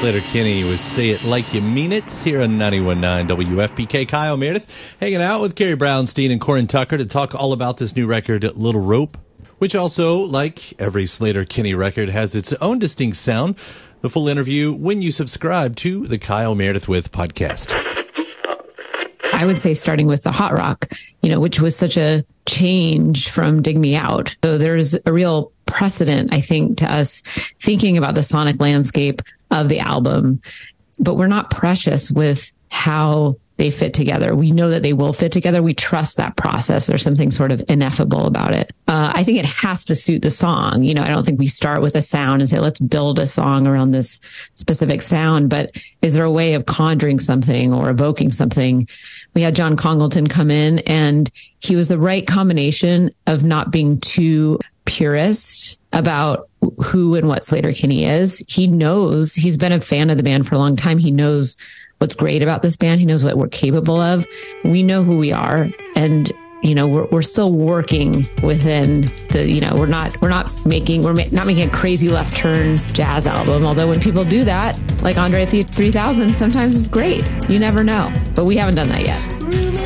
Sleater-Kinney was Say It Like You Mean It here on 91.9 WFPK. Kyle Meredith hanging out with Carrie Brownstein and Corin Tucker to talk all about this new record, Little Rope, which also, like every Sleater-Kinney record, has its own distinct sound. The full interview when you subscribe to the Kyle Meredith With podcast. I would say starting with the Hot Rock, which was such a change from Dig Me Out. So there's a real precedent, I think, to us thinking about the sonic landscape of the album, but we're not precious with how they fit together. We know that they will fit together. We trust that process. There's something sort of ineffable about it. I think it has to suit the song. I don't think we start with a sound and say, let's build a song around this specific sound, but is there a way of conjuring something or evoking something? We had John Congleton come in, and he was the right combination of not being too purist about who and what Sleater-Kinney is. He knows, he's been a fan of the band for a long time. He knows what's great about this band. He knows what we're capable of. We know who we are. And, we're still working within the, we're not making a crazy left turn jazz album. Although when people do that, like Andre 3000, sometimes it's great. You never know, but we haven't done that yet.